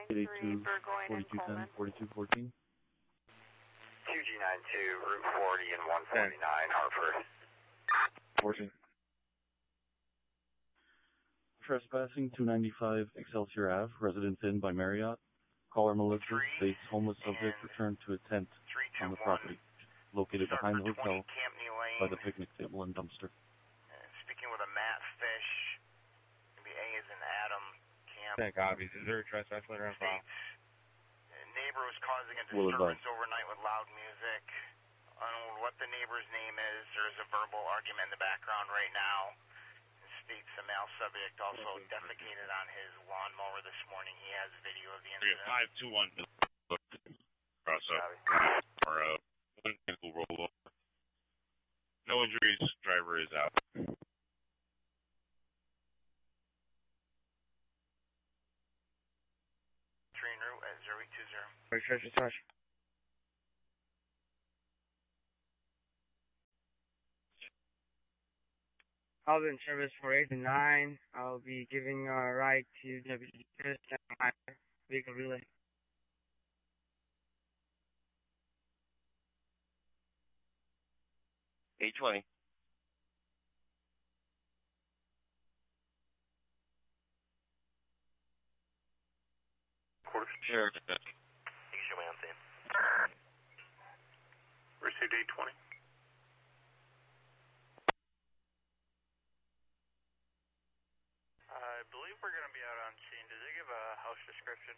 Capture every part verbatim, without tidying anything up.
eight eight two, forty-two ten, forty-two fourteen. two G nine two, Route forty and one forty-nine, Hartford. fourteen. Trespassing two ninety-five Excelsior Ave, Residence Inn by Marriott. Caller Melissa states homeless subject returned to a tent on the property, located behind the hotel by the picnic table and dumpster. Uh, speaking with a Matt Fish, maybe A is in Adam, Camp. ten copies. Is there a trespass letter on file? Neighbor was causing a disturbance overnight with loud music. I don't know what the neighbor's name is. There's a verbal argument in the background right now. States the male subject also defecated on his lawnmower this morning. He has video of the incident. Okay, five two one. Cross up. Or uh, one vehicle roll over. No injuries. Driver is out. Train route at zero eight two zero. Refresh, refresh. I'll be in service for eight and nine. I'll be giving a ride to W Chris and my vehicle relay. eight twenty. Quarter. Sure. You can show me on scene. Received eight twenty. I believe we're going to be out on scene. Did they give a house description?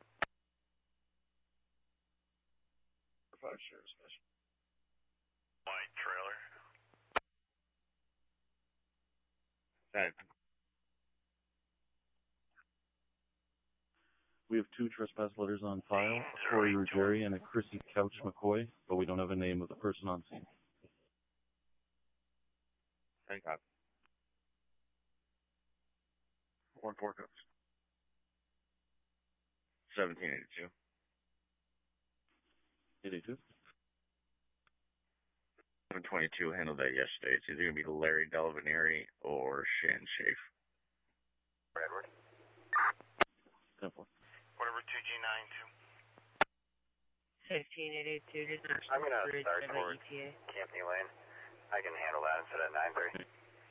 Five shares, special. White trailer. Ten. We have two trespass letters on file, Corey Ruggieri and a Chrissy Couch McCoy, but we don't have a name of the person on scene. ten copies. One four codes. Seventeen eighty two. eight eight two. Seven twenty two handled that yesterday. It's either gonna be Larry Delvaneri or Shan Shafe. Edward. ten four. Whatever two G nine two. Fifteen eight eight two. I'm gonna start towards Campney Lane. I can handle that instead of nine thirty.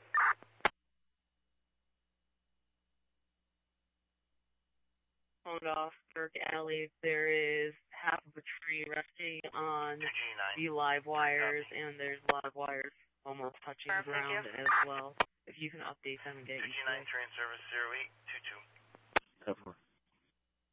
Off Burke Alley, there is half of a tree resting on the live wires, and there's live wires almost touching the ground as well. If you can update them and get two G nine train service zero eight two two.